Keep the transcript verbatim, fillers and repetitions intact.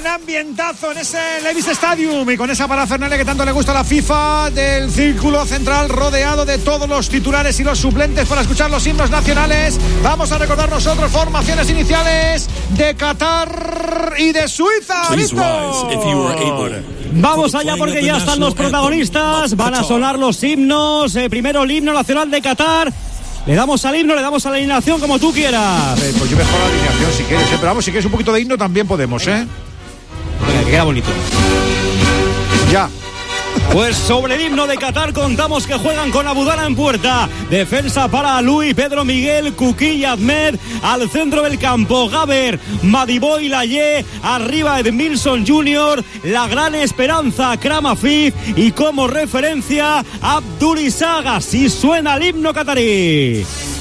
Buen ambientazo en ese Levi's Stadium y con esa parafernalia que tanto le gusta a la FIFA, del círculo central rodeado de todos los titulares y los suplentes para escuchar los himnos nacionales. Vamos a recordar nosotros formaciones iniciales de Qatar y de Suiza. Vamos allá porque ya están los protagonistas. Van a sonar los himnos. Eh, primero el himno nacional de Qatar. Le damos al himno, le damos a la alineación como tú quieras. Eh, pues yo mejor la alineación si quieres, ¿eh? Pero vamos, si quieres un poquito de himno también podemos, ¿eh? Venga, que queda bonito. Ya. Pues sobre el himno de Qatar contamos que juegan con Abudala en puerta. Defensa para Luis, Pedro Miguel, Kuki y Ahmed. Al centro del campo, Gaber, Madiboy, Laye. Arriba Edmilson junior La gran esperanza, Kram Afif. Y como referencia, Abdul Isaga. Si suena el himno catarí.